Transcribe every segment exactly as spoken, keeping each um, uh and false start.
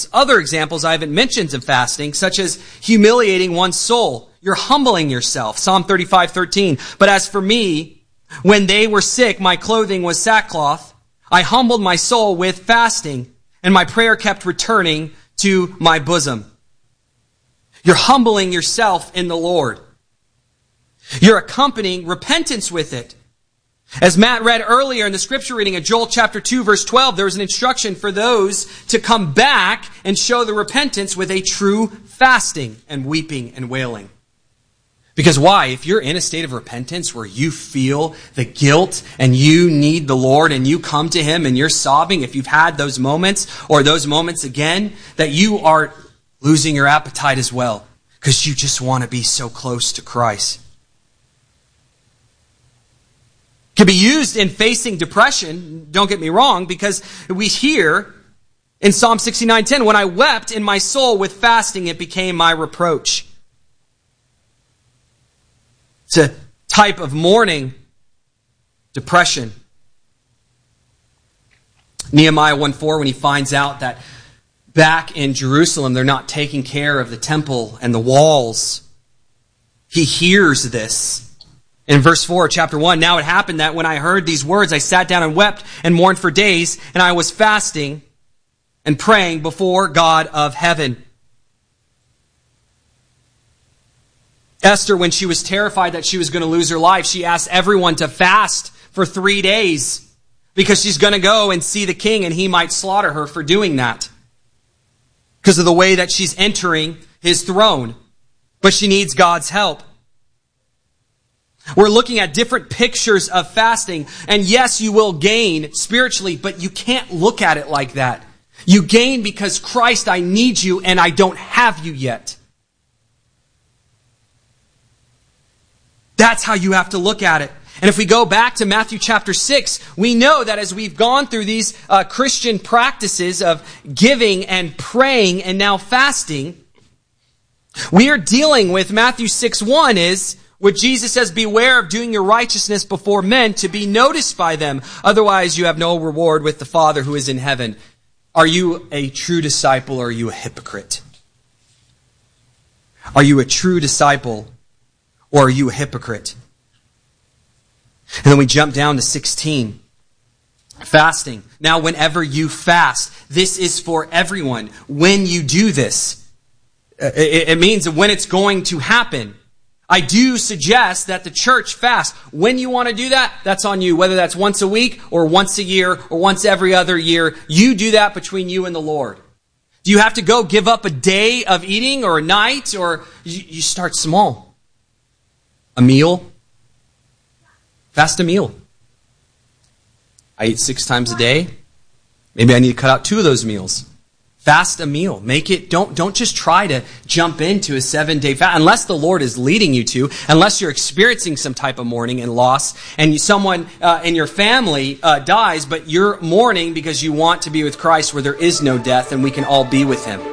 examples, other examples I haven't mentioned of fasting, such as humiliating one's soul. You're humbling yourself. Psalm thirty-five thirteen. But as for me, when they were sick, my clothing was sackcloth. I humbled my soul with fasting, and my prayer kept returning to my bosom. You're humbling yourself in the Lord. You're accompanying repentance with it. As Matt read earlier in the scripture reading of Joel chapter two, verse twelve, there was an instruction for those to come back and show the repentance with a true fasting and weeping and wailing. Because why? If you're in a state of repentance where you feel the guilt and you need the Lord and you come to Him and you're sobbing, if you've had those moments or those moments again, that you are losing your appetite as well because you just want to be so close to Christ. Can be used in facing depression, don't get me wrong, because we hear in Psalm sixty-nine ten, when I wept in my soul with fasting, it became my reproach. It's a type of mourning, depression. Nehemiah one four, when he finds out that back in Jerusalem they're not taking care of the temple and the walls, he hears this. In verse four, chapter one, now it happened that when I heard these words, I sat down and wept and mourned for days, and I was fasting and praying before God of heaven. Esther, when she was terrified that she was going to lose her life, she asked everyone to fast for three days because she's going to go and see the king and he might slaughter her for doing that because of the way that she's entering his throne. But she needs God's help. We're looking at different pictures of fasting. And yes, you will gain spiritually, but you can't look at it like that. You gain because Christ, I need you and I don't have you yet. That's how you have to look at it. And if we go back to Matthew chapter six, we know that as we've gone through these uh, Christian practices of giving and praying and now fasting, we are dealing with Matthew six one is what Jesus says, beware of doing your righteousness before men to be noticed by them. Otherwise, you have no reward with the Father who is in heaven. Are you a true disciple or are you a hypocrite? Are you a true disciple or are you a hypocrite? And then we jump down to sixteen. Fasting. Now, whenever you fast, this is for everyone. When you do this, it means when it's going to happen. I do suggest that the church fast. When you want to do that, that's on you. Whether that's once a week or once a year or once every other year, you do that between you and the Lord. Do you have to go give up a day of eating or a night, or you, you start small? A meal? Fast a meal. I eat six times a day. Maybe I need to cut out two of those meals. Fast a meal. Make it, don't, don't just try to jump into a seven day fast unless the Lord is leading you to, unless you're experiencing some type of mourning and loss and you, someone uh, in your family uh, dies, but you're mourning because you want to be with Christ where there is no death and we can all be with Him.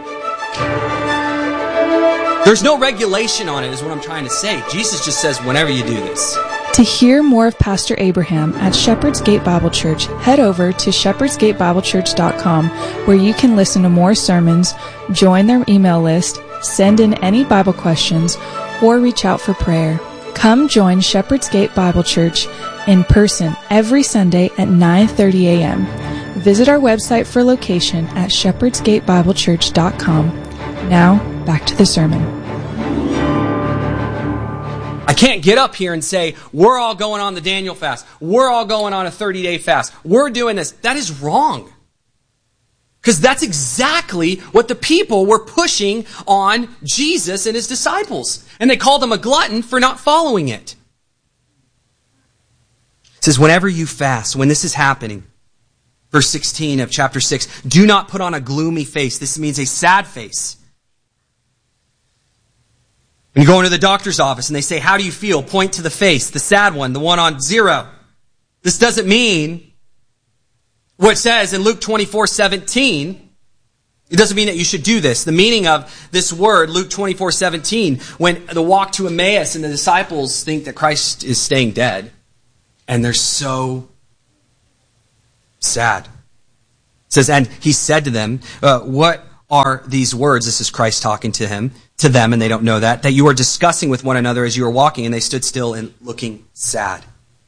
There's no regulation on it is what I'm trying to say. Jesus just says whenever you do this. To hear more of Pastor Abraham at Shepherd's Gate Bible Church, head over to shepherds gate bible church dot com where you can listen to more sermons, join their email list, send in any Bible questions, or reach out for prayer. Come join Shepherd's Gate Bible Church in person every Sunday at nine thirty a.m. Visit our website for location at shepherds gate bible church dot com. Now, back to the sermon. I can't get up here and say, we're all going on the Daniel fast. We're all going on a thirty-day fast. We're doing this. That is wrong. Because that's exactly what the people were pushing on Jesus and His disciples. And they called him a glutton for not following it. It says, whenever you fast, when this is happening, verse sixteen of chapter six, do not put on a gloomy face. This means a sad face. When you go into the doctor's office and they say, how do you feel? Point to the face, the sad one, the one on zero. This doesn't mean what it says in Luke twenty-four seventeen. It doesn't mean that you should do this. The meaning of this word, Luke twenty-four seventeen, when the walk to Emmaus and the disciples think that Christ is staying dead, and they're so sad. It says, and he said to them, uh, what are these words, this is Christ talking to him, to them, and they don't know that, that you are discussing with one another as you were walking, and they stood still and looking sad.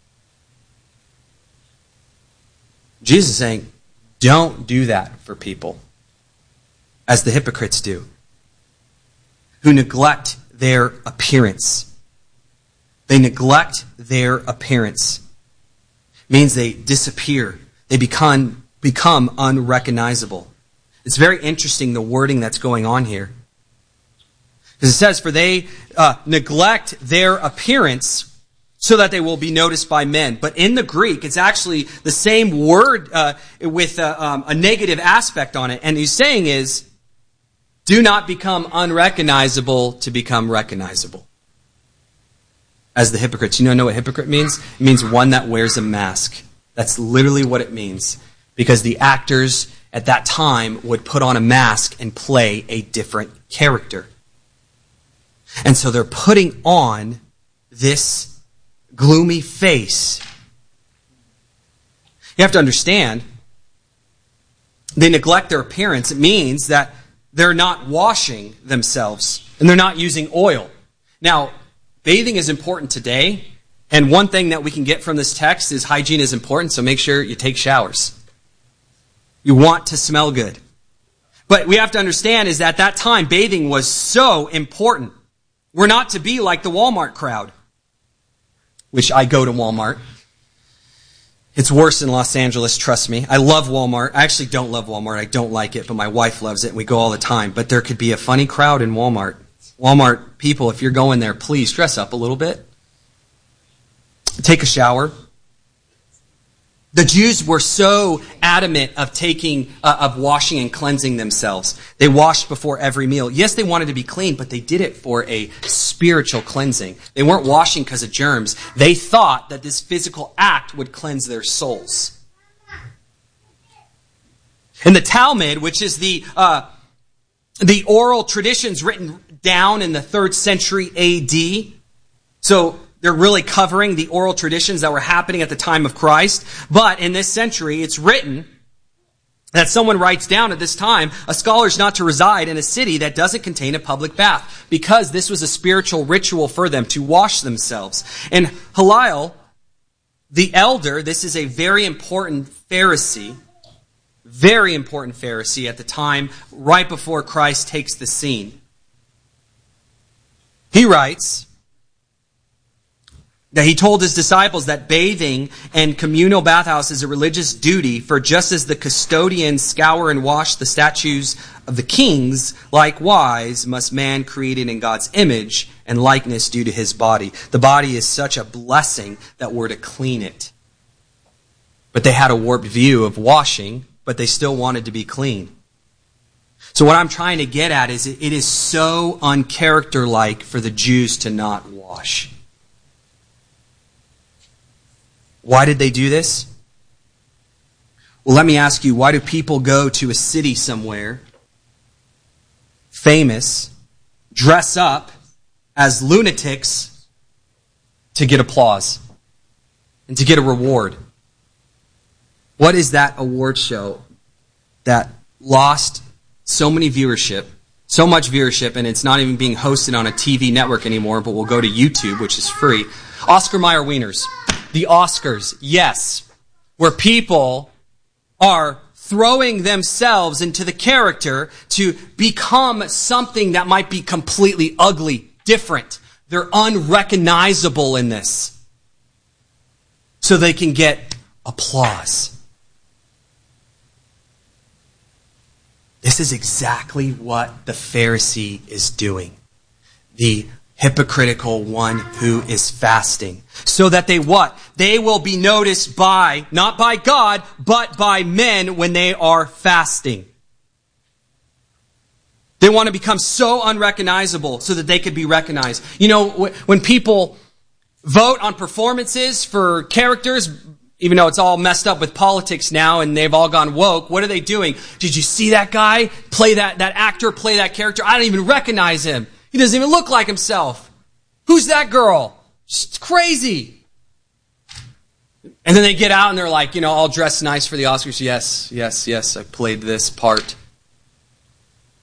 Jesus is saying, don't do that for people, as the hypocrites do, who neglect their appearance. They neglect their appearance. It means they disappear. They become, become unrecognizable. It's very interesting, the wording that's going on here. Because it says, for they uh, neglect their appearance so that they will be noticed by men. But in the Greek, it's actually the same word uh, with a, um, a negative aspect on it. And he's saying is, do not become unrecognizable to become recognizable. As the hypocrites. You know what hypocrite means? It means one that wears a mask. That's literally what it means. Because the actors at that time would put on a mask and play a different character. And so they're putting on this gloomy face. You have to understand, they neglect their appearance. It means that they're not washing themselves and they're not using oil. Now, bathing is important today, and one thing that we can get from this text is hygiene is important, so make sure you take showers. You want to smell good. But we have to understand is that at that time, bathing was so important. We're not to be like the Walmart crowd, which I go to Walmart. It's worse in Los Angeles, trust me. I love Walmart. I actually don't love Walmart. I don't like it, but my wife loves it, and we go all the time. But there could be a funny crowd in Walmart. Walmart people, if you're going there, please dress up a little bit. Take a shower. The Jews were so adamant of taking, uh, of washing and cleansing themselves. They washed before every meal. Yes, they wanted to be clean, but they did it for a spiritual cleansing. They weren't washing because of germs. They thought that this physical act would cleanse their souls. In the Talmud, which is the uh, the oral traditions written down in the third century A D, so they're really covering the oral traditions that were happening at the time of Christ. But in this century, it's written that someone writes down at this time, a scholar is not to reside in a city that doesn't contain a public bath, because this was a spiritual ritual for them to wash themselves. And Hillel, the elder, this is a very important Pharisee, very important Pharisee at the time, right before Christ takes the scene. He writes that he told his disciples that bathing and communal bathhouse is a religious duty, for just as the custodians scour and wash the statues of the kings, likewise must man created in God's image and likeness do to his body. The body is such a blessing that we're to clean it. But they had a warped view of washing, but they still wanted to be clean. So what I'm trying to get at is it is so uncharacter-like for the Jews to not wash. Why did they do this? Well, let me ask you, why do people go to a city somewhere, famous, dress up as lunatics to get applause and to get a reward? What is that award show that lost so many viewership, so much viewership, and it's not even being hosted on a T V network anymore, but will go to YouTube, which is free? Oscar Mayer Wieners. The Oscars, yes, where people are throwing themselves into the character to become something that might be completely ugly, different. They're unrecognizable in this, so they can get applause. This is exactly what the Pharisee is doing. The hypocritical one who is fasting. So that they what? They will be noticed by, not by God, but by men when they are fasting. They want to become so unrecognizable so that they could be recognized. You know, when people vote on performances for characters, even though it's all messed up with politics now and they've all gone woke, what are they doing? Did you see that guy play that, that actor, play that character? I don't even recognize him. He doesn't even look like himself. Who's that girl? She's crazy. And then they get out and they're like, you know, all dressed nice for the Oscars. Yes, yes, yes, I played this part.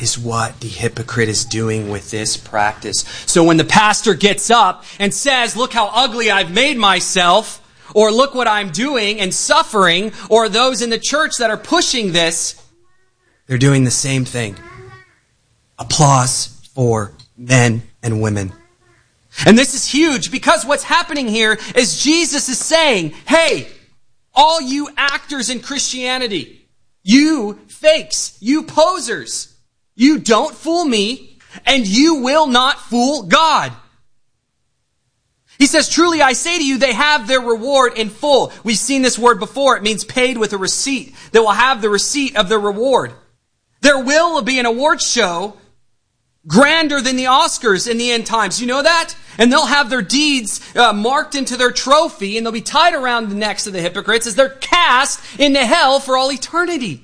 that is what the hypocrite is doing with this practice. So when the pastor gets up and says, look how ugly I've made myself, or look what I'm doing and suffering, or those in the church that are pushing this, they're doing the same thing. Applause for men and women. And this is huge because what's happening here is Jesus is saying, hey, all you actors in Christianity, you fakes, you posers, you don't fool me and you will not fool God. He says, truly I say to you, they have their reward in full. We've seen this word before. It means paid with a receipt. They will have the receipt of their reward. There will be an award show grander than the Oscars in the end times. You know that? And they'll have their deeds uh, marked into their trophy, and they'll be tied around the necks of the hypocrites as they're cast into hell for all eternity.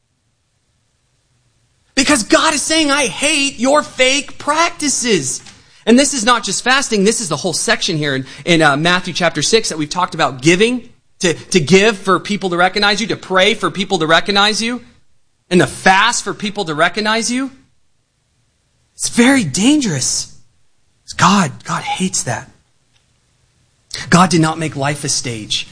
Because God is saying, I hate your fake practices. And this is not just fasting. This is the whole section here in, in uh, Matthew chapter six that we've talked about giving, to, to give for people to recognize you, to pray for people to recognize you, and to fast for people to recognize you. It's very dangerous. God, God hates that. God did not make life a stage.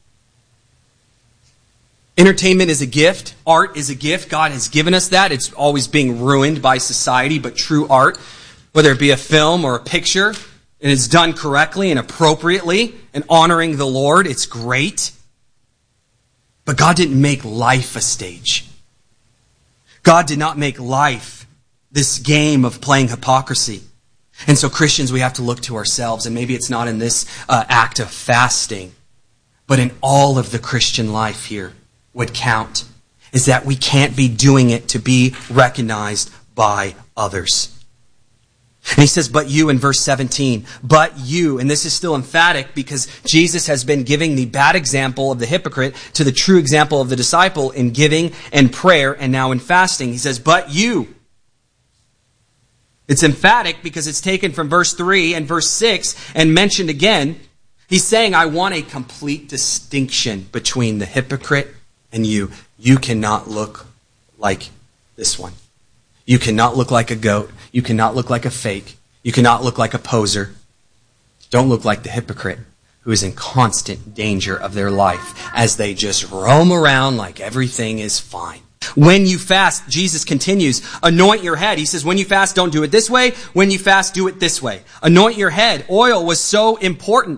Entertainment is a gift. Art is a gift. God has given us that. It's always being ruined by society, but true art, whether it be a film or a picture, and it's done correctly and appropriately and honoring the Lord, it's great. But God didn't make life a stage. God did not make life this game of playing hypocrisy. And so Christians, we have to look to ourselves, and maybe it's not in this uh, act of fasting, but in all of the Christian life here would count, is that we can't be doing it to be recognized by others. And he says, but you in verse seventeen, but you, and this is still emphatic because Jesus has been giving the bad example of the hypocrite to the true example of the disciple in giving and prayer and now in fasting. He says, but you. It's emphatic because it's taken from verse three and verse six and mentioned again. He's saying, I want a complete distinction between the hypocrite and you. You cannot look like this one. You cannot look like a goat. You cannot look like a fake. You cannot look like a poser. Don't look like the hypocrite who is in constant danger of their life as they just roam around like everything is fine. When you fast, Jesus continues, anoint your head. He says, when you fast, don't do it this way. When you fast, do it this way. Anoint your head. Oil was so important.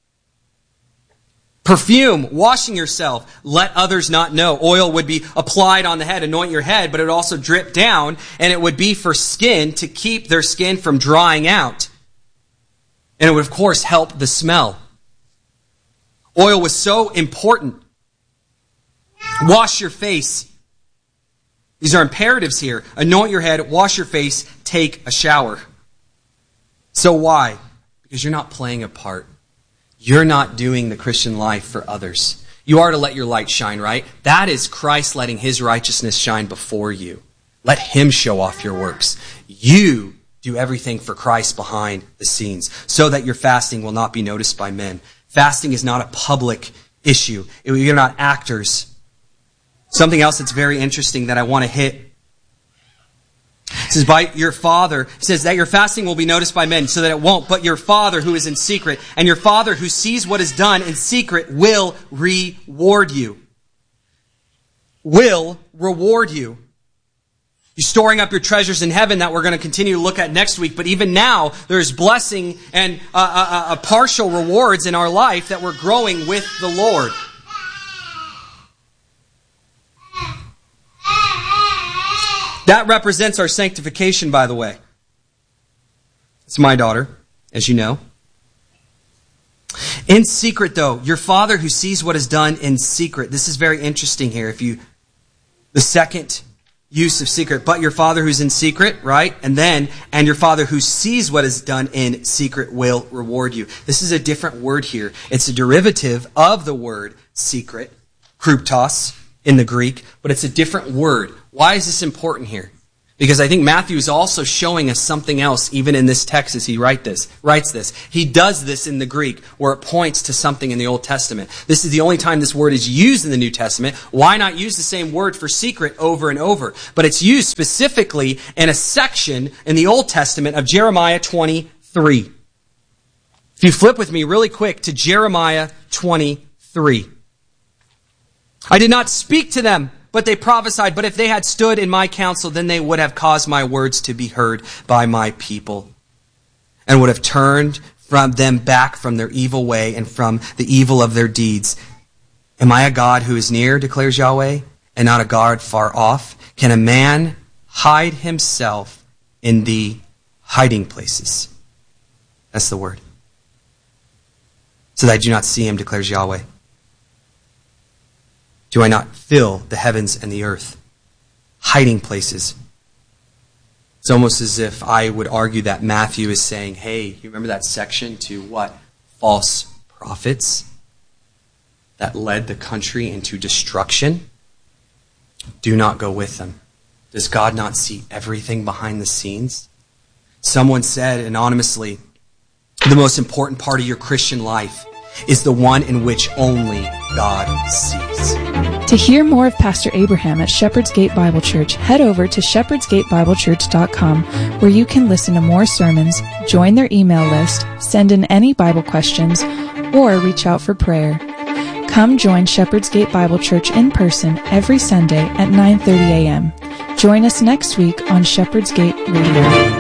Perfume, washing yourself, let others not know. Oil would be applied on the head, anoint your head, but it would also drip down, and it would be for skin to keep their skin from drying out. And it would, of course, help the smell. Oil was so important. Wash your face. These are imperatives here. Anoint your head, wash your face, take a shower. So why? Because you're not playing a part. You're not doing the Christian life for others. You are to let your light shine, right? That is Christ letting his righteousness shine before you. Let him show off your works. You do everything for Christ behind the scenes so that your fasting will not be noticed by men. Fasting is not a public issue. You're not actors. Something else that's very interesting that I want to hit. It says, by your Father, it says that your fasting will be noticed by men, so that it won't, but your Father who is in secret, and your Father who sees what is done in secret will reward you. Will reward you. You're storing up your treasures in heaven that we're going to continue to look at next week, but even now, there's blessing and uh, uh, uh, partial rewards in our life that we're growing with the Lord. That represents our sanctification, by the way. It's my daughter, as you know. In secret, though, your Father who sees what is done in secret. This is very interesting here. If you, the second use of secret, but your Father who's in secret, right? And then, and your Father who sees what is done in secret will reward you. This is a different word here. It's a derivative of the word secret, kruptos, in the Greek, but it's a different word. Why is this important here? Because I think Matthew is also showing us something else, even in this text as he write this, writes this. He does this in the Greek, where it points to something in the Old Testament. This is the only time this word is used in the New Testament. Why not use the same word for secret over and over? But it's used specifically in a section in the Old Testament of Jeremiah twenty-three. If you flip with me really quick to Jeremiah twenty-three. I did not speak to them, but they prophesied. But if they had stood in my counsel, then they would have caused my words to be heard by my people, and would have turned from them back from their evil way and from the evil of their deeds. Am I a God who is near, declares Yahweh, and not a God far off? Can a man hide himself in the hiding places? That's the word. So that I do not see him, declares Yahweh. Do I not fill the heavens and the earth? Hiding places. It's almost as if I would argue that Matthew is saying, hey, you remember that section to what? False prophets that led the country into destruction? Do not go with them. Does God not see everything behind the scenes? Someone said anonymously, the most important part of your Christian life is the one in which only God sees. To hear more of Pastor Abraham at Shepherd's Gate Bible Church, head over to shepherds gate bible church dot com, where you can listen to more sermons, join their email list, send in any Bible questions, or reach out for prayer. Come join Shepherd's Gate Bible Church in person every Sunday at nine thirty a.m. Join us next week on Shepherd's Gate Radio.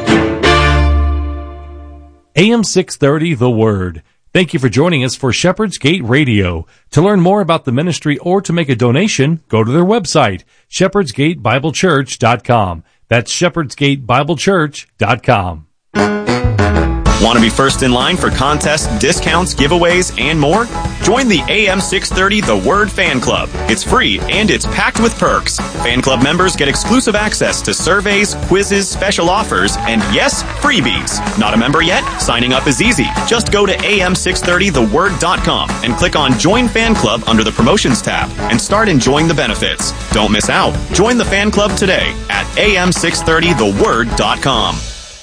A M six thirty, The Word. Thank you for joining us for Shepherd's Gate Radio. To learn more about the ministry or to make a donation, go to their website, shepherds gate bible church dot com. That's shepherds gate bible church dot com. Want to be first in line for contests, discounts, giveaways, and more? Join the A M six thirty The Word Fan Club. It's free and it's packed with perks. Fan Club members get exclusive access to surveys, quizzes, special offers, and yes, freebies. Not a member yet? Signing up is easy. Just go to A M six thirty the word dot com and click on Join Fan Club under the Promotions tab and start enjoying the benefits. Don't miss out. Join the fan club today at A M six thirty the word dot com.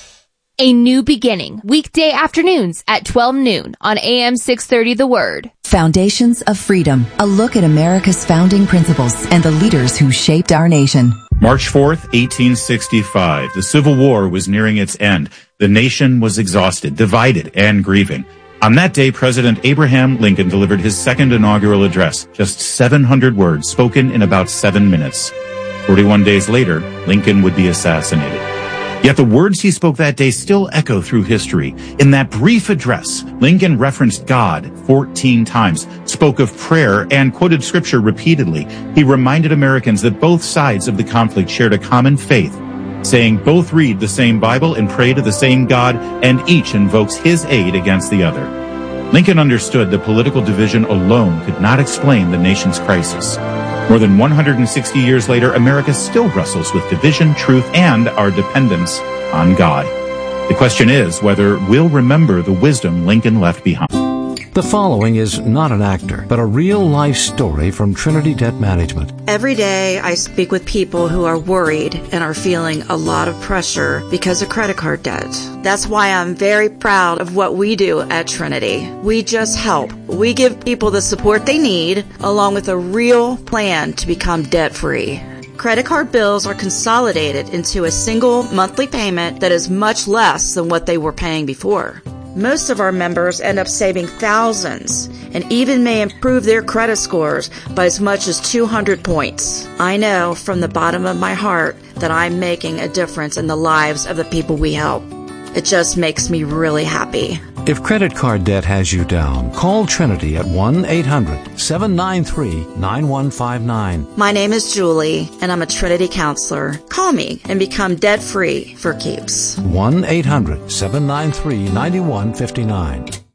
A New Beginning, weekday afternoons at twelve noon on A M six thirty The Word. Foundations of Freedom, a look at America's founding principles and the leaders who shaped our nation. March fourth, eighteen sixty-five. The Civil War was nearing its end. The nation was exhausted, divided, and grieving. On that day, President Abraham Lincoln delivered his second inaugural address, just seven hundred words spoken in about seven minutes. forty-one days later, Lincoln would be assassinated. Yet the words he spoke that day still echo through history. In that brief address, Lincoln referenced God fourteen times, spoke of prayer, and quoted scripture repeatedly. He reminded Americans that both sides of the conflict shared a common faith, saying both read the same Bible and pray to the same God, and each invokes his aid against the other. Lincoln understood that political division alone could not explain the nation's crisis. More than one hundred sixty years later, America still wrestles with division, truth, and our dependence on God. The question is whether we'll remember the wisdom Lincoln left behind. The following is not an actor, but a real-life story from Trinity Debt Management. Every day I speak with people who are worried and are feeling a lot of pressure because of credit card debt. That's why I'm very proud of what we do at Trinity. We just help. We give people the support they need, along with a real plan to become debt-free. Credit card bills are consolidated into a single monthly payment that is much less than what they were paying before. Most of our members end up saving thousands and even may improve their credit scores by as much as two hundred points. I know from the bottom of my heart that I'm making a difference in the lives of the people we help. It just makes me really happy. If credit card debt has you down, call Trinity at one eight hundred seven nine three nine one five nine. My name is Julie, and I'm a Trinity counselor. Call me and become debt-free for keeps. one eight hundred seven nine three nine one five nine.